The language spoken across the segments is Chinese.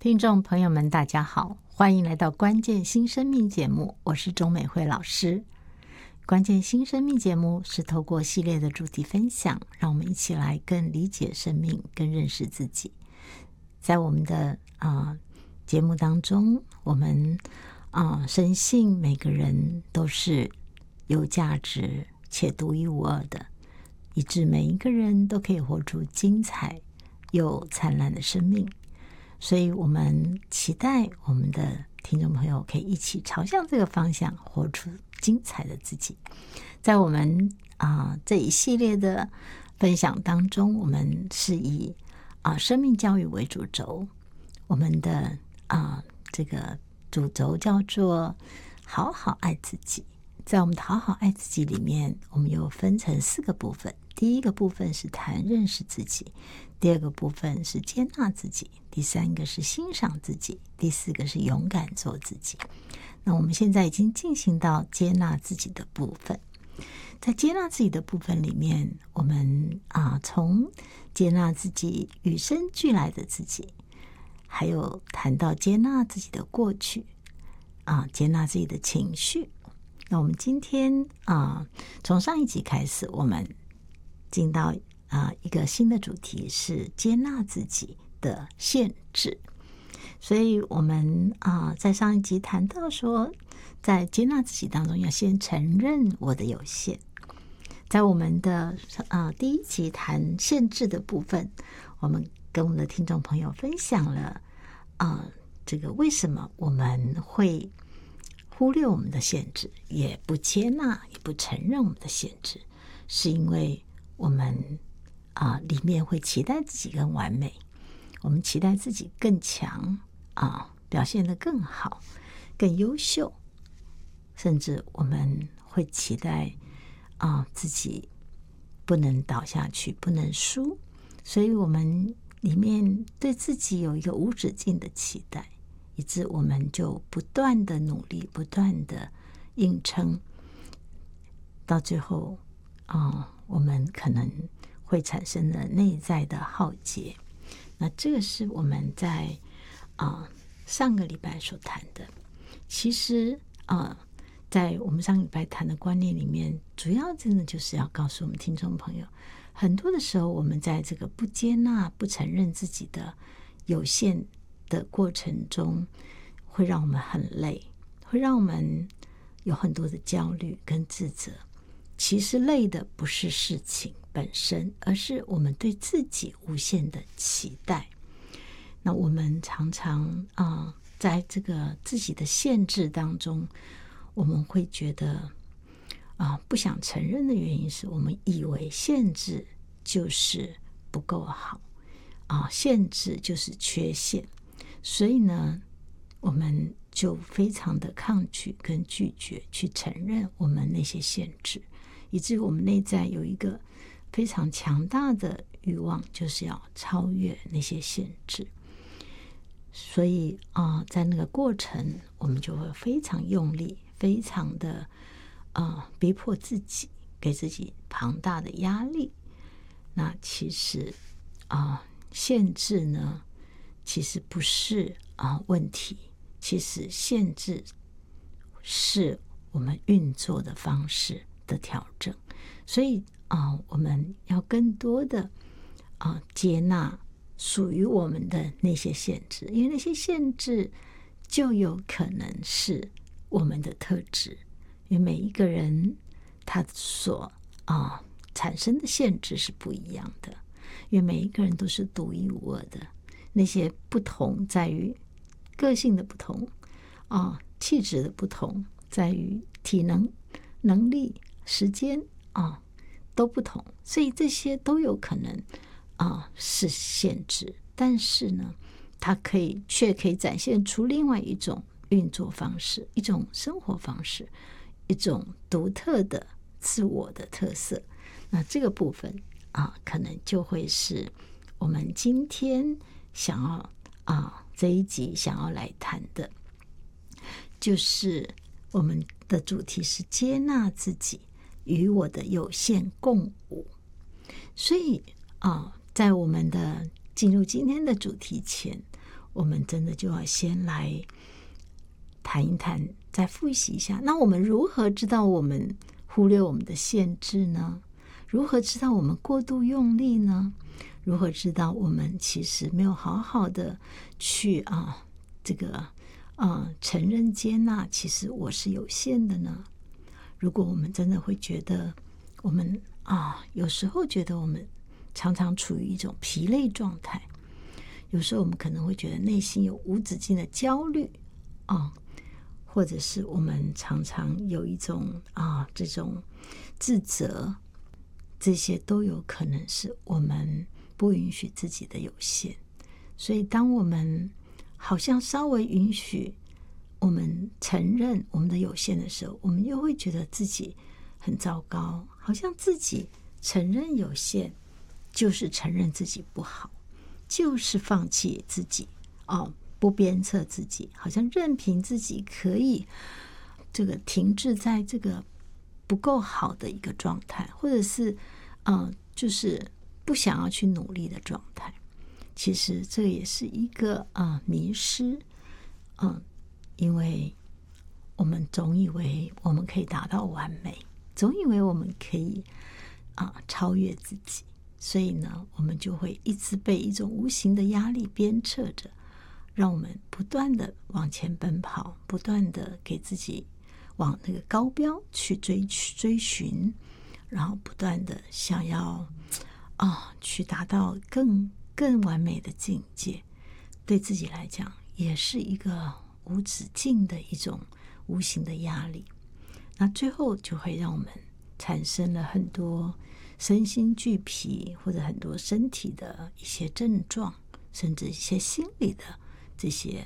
听众朋友们大家好，欢迎来到关键新生命节目，我是钟美惠老师。关键新生命节目是透过系列的主题分享，让我们一起来更理解生命，更认识自己。在我们的节目当中，我们深信每个人都是有价值且独一无二的，以致每一个人都可以活出精彩又灿烂的生命。所以我们期待我们的听众朋友可以一起朝向这个方向，活出精彩的自己。在我们这一系列的分享当中，我们是以生命教育为主轴，我们的这个主轴叫做好好爱自己。在我们的好好爱自己里面，我们又分成4个部分。第一个部分是谈认识自己，第二个部分是接纳自己，第3个是欣赏自己，第4个是勇敢做自己。那我们现在已经进行到接纳自己的部分。在接纳自己的部分里面，我们从接纳自己与生俱来的自己，还有谈到接纳自己的过去，接纳自己的情绪。那我们今天从上一集开始，我们进到一个新的主题，是接纳自己的限制。所以我们在上一集谈到说，在接纳自己当中，要先承认我的有限。在我们的第1集谈限制的部分，我们跟我们的听众朋友分享了这个为什么我们会忽略我们的限制，也不接纳，也不承认我们的限制，是因为我们里面会期待自己更完美，我们期待自己更强表现得更好，更优秀，甚至我们会期待自己不能倒下去，不能输。所以我们里面对自己有一个无止境的期待，以致我们就不断的努力，不断的硬撑，到最后我们可能会产生了内在的浩劫。那这个是我们在上个礼拜所谈的。其实在我们上个礼拜谈的观念里面，主要真的就是要告诉我们听众朋友，很多的时候我们在这个不接纳、不承认自己的有限的过程中，会让我们很累，会让我们有很多的焦虑跟自责。其实累的不是事情本身，而是我们对自己无限的期待。那我们常常在这个自己的限制当中，我们会觉得不想承认的原因是我们以为限制就是不够好限制就是缺陷，所以呢我们就非常的抗拒跟拒绝去承认我们那些限制，以至于我们内在有一个非常强大的欲望，就是要超越那些限制。所以在那个过程，我们就会非常用力，非常的逼迫自己，给自己庞大的压力。那其实限制呢，其实不是问题，其实限制是我们运作的方式的调整。所以我们要更多的接纳属于我们的那些限制，因为那些限制就有可能是我们的特质。因为每一个人他所产生的限制是不一样的，因为每一个人都是独一无二的。那些不同在于个性的不同气质的不同，在于体能、能力、时间都不同，所以这些都有可能是限制。但是呢，它却可以展现出另外一种运作方式，一种生活方式，一种独特的自我的特色。那这个部分可能就会是我们今天想要这一集想要来谈的，就是我们的主题是接纳自己与我的有限共舞。所以在我们的进入今天的主题前， 我们真的就要先来谈一谈，再复习一下。那我们如何知道我们忽略我们的限制呢？如何知道我们过度用力呢？如何知道我们其实没有好好的去承认接纳，其实我是有限的呢？如果我们真的会觉得我们有时候觉得我们常常处于一种疲累状态，有时候我们可能会觉得内心有无止境的焦虑或者是我们常常有一种这种自责，这些都有可能是我们不允许自己的有限。所以当我们好像稍微允许我们承认我们的有限的时候，我们又会觉得自己很糟糕，好像自己承认有限就是承认自己不好，就是放弃自己不鞭策自己，好像任凭自己可以停滞在这个不够好的一个状态，或者是就是不想要去努力的状态。其实这也是一个迷失，因为我们总以为我们可以达到完美，总以为我们可以超越自己，所以呢，我们就会一直被一种无形的压力鞭策着，让我们不断的往前奔跑，不断的给自己往那个高标去追寻，然后不断的想要去达到更完美的境界。对自己来讲也是一个无止境的一种无形的压力，那最后就会让我们产生了很多身心俱疲，或者很多身体的一些症状，甚至一些心理的这些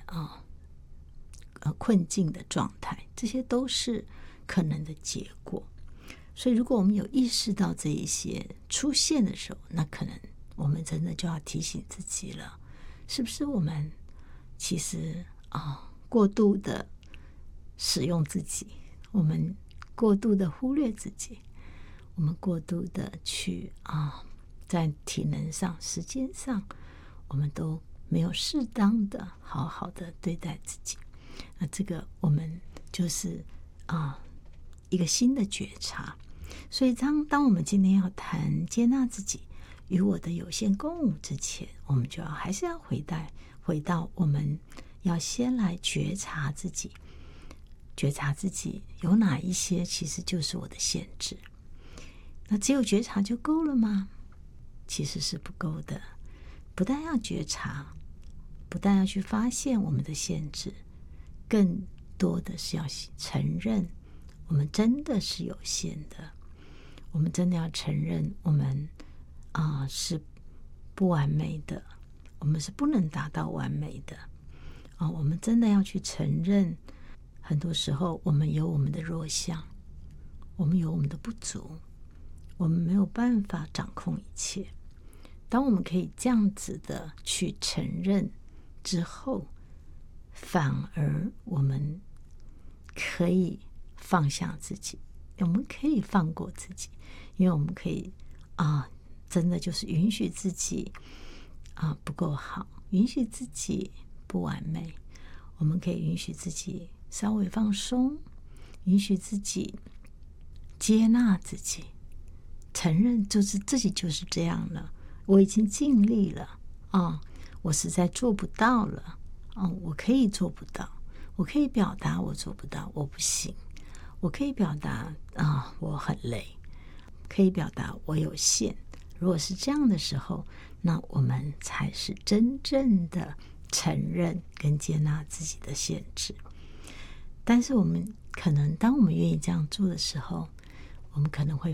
困境的状态，这些都是可能的结果。所以如果我们有意识到这一些出现的时候，那可能我们真的就要提醒自己了，是不是我们其实过度的使用自己，我们过度的忽略自己，我们过度的去在体能上时间上我们都没有适当的好好的对待自己。那这个我们就是一个新的觉察。所以当我们今天要谈接纳自己与我的有限共舞之前，我们就还是要回到我们要先来觉察自己，觉察自己有哪一些其实就是我的限制。那只有觉察就够了吗？其实是不够的。不但要觉察，不但要去发现我们的限制，更多的是要承认我们真的是有限的，我们真的要承认我们是不完美的，我们是不能达到完美的我们真的要去承认，很多时候我们有我们的弱项，我们有我们的不足，我们没有办法掌控一切。当我们可以这样子的去承认之后，反而我们可以放下自己，我们可以放过自己，因为我们可以真的就是允许自己不够好，允许自己不完美，我们可以允许自己稍微放松，允许自己接纳自己，承认就是自己就是这样了，我已经尽力了我实在做不到了我可以做不到，我可以表达我做不到，我不行，我可以表达我很累，可以表达我有限。如果是这样的时候，那我们才是真正的承认跟接纳自己的限制。但是我们可能当我们愿意这样做的时候，我们可能会